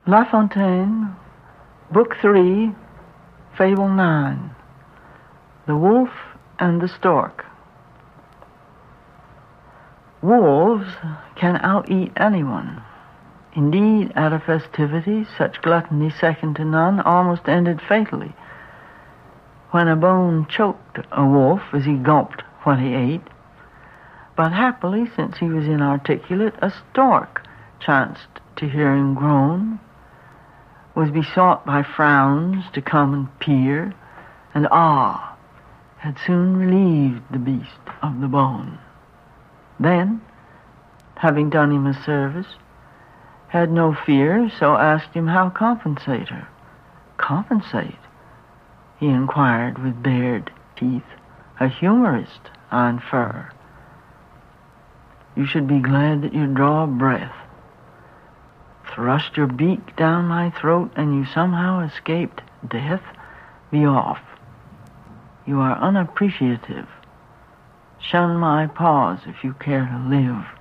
La Fontaine, Book 3, Fable 9, The Wolf and the Stork. Wolves can out-eat anyone. Indeed, at a festivity, such gluttony second to none almost ended fatally, when a bone choked a wolf as he gulped what he ate. But happily, since he was inarticulate, a stork chanced to hear him groan, was besought by frowns to come and peer, and had soon relieved the beast of the bone. Then, having done him a service, had no fear, so asked him how compensate her. Compensate? He inquired with bared teeth. A humorist, I infer. You should be glad that you draw a breath. Thrust your beak down my throat, and you somehow escaped death. Be off. You are unappreciative. Shun my paws if you care to live.